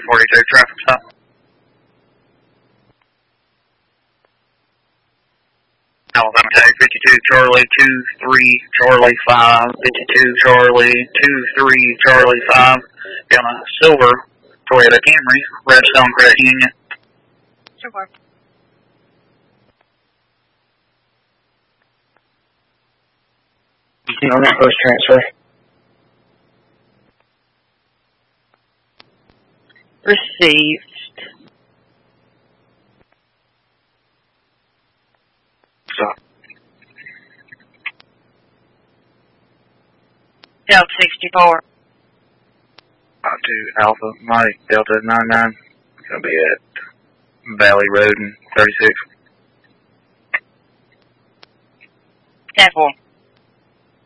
242, traffic stop. Alabama tag 52 Charlie 23 Charlie 5 52 Charlie 23 Charlie 5 down a silver Toyota Camry, Redstone Credit Union. Super. No, not post transfer. Received. Stop. Delta 64. 2 Alpha Mike Delta 99. Gonna be at Valley Road and 36. 10-4.